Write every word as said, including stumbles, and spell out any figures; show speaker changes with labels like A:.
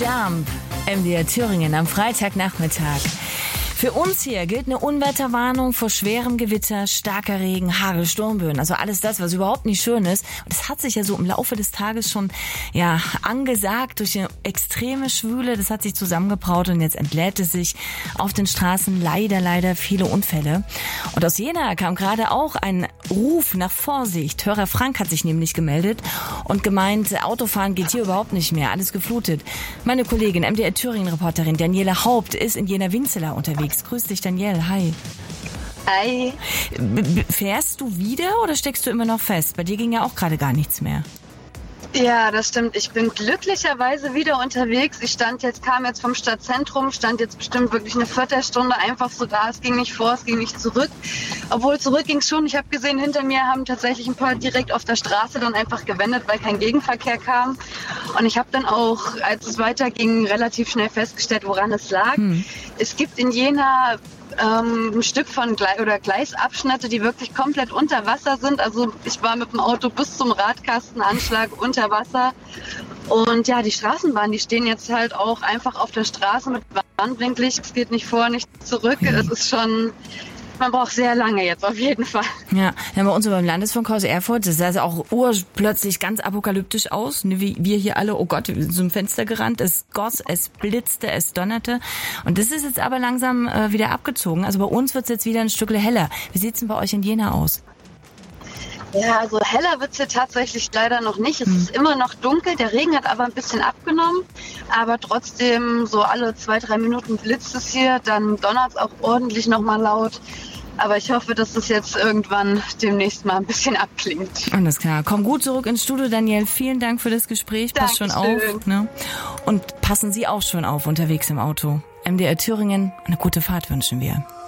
A: Jump, M D R Thüringen am Freitagnachmittag. Für uns hier gilt eine Unwetterwarnung vor schwerem Gewitter, starker Regen, Hagel, Sturmböen. Also alles das, was überhaupt nicht schön ist. Und das hat sich ja so im Laufe des Tages schon ja angesagt durch eine extreme Schwüle. Das hat sich zusammengebraut und jetzt entlädt es sich auf den Straßen leider, leider viele Unfälle. Und aus Jena kam gerade auch ein Ruf nach Vorsicht. Hörer Frank hat sich nämlich gemeldet und gemeint, Autofahren geht hier überhaupt nicht mehr, alles geflutet. Meine Kollegin, M D R Thüringen-Reporterin Daniela Haupt ist in Jena-Winzeler unterwegs. Grüß dich, Danielle. Hi.
B: Hi.
A: B- fährst du wieder oder steckst du immer noch fest? Bei dir ging ja auch gerade gar nichts mehr.
B: Ja, das stimmt. Ich bin glücklicherweise wieder unterwegs. Ich stand jetzt, kam jetzt vom Stadtzentrum, stand jetzt bestimmt wirklich eine Viertelstunde einfach so da. Es ging nicht vor, es ging nicht zurück. Obwohl zurück ging es schon. Ich habe gesehen, hinter mir haben tatsächlich ein paar direkt auf der Straße dann einfach gewendet, weil kein Gegen-Verkehr kam. Und ich habe dann auch, als es weiterging, relativ schnell festgestellt, woran es lag. Hm. Es gibt in Jena ähm, ein Stück von Gle- oder Gleisabschnitte, die wirklich komplett unter Wasser sind. Also ich war mit dem Auto bis zum Radkastenanschlag unter Wasser. Und ja, die Straßenbahnen, die stehen jetzt halt auch einfach auf der Straße mit Warnblinklicht. Es geht nicht vor, nicht zurück. Es ist schon... Man braucht sehr lange jetzt auf jeden Fall.
A: Ja, dann bei uns beim Landesfunkhaus Erfurt, das sah also auch urplötzlich ganz apokalyptisch aus. Wie wir hier alle, oh Gott, wir sind zum Fenster gerannt. Es goss, es blitzte, es donnerte. Und das ist jetzt aber langsam äh, wieder abgezogen. Also bei uns wird es jetzt wieder ein Stück heller. Wie sieht's denn bei euch in Jena aus?
B: Ja, also heller wird's hier tatsächlich leider noch nicht. Es hm. ist immer noch dunkel. Der Regen hat aber ein bisschen abgenommen. Aber trotzdem, so alle zwei, drei Minuten blitzt es hier. Dann donnert's auch ordentlich nochmal laut. Aber ich hoffe, dass das jetzt irgendwann demnächst mal ein bisschen abklingt.
A: Alles klar. Komm gut zurück ins Studio, Danielle. Vielen Dank für das Gespräch. Pass schon auf. Ne? Und passen Sie auch schon auf unterwegs im Auto. M D R Thüringen, eine gute Fahrt wünschen wir.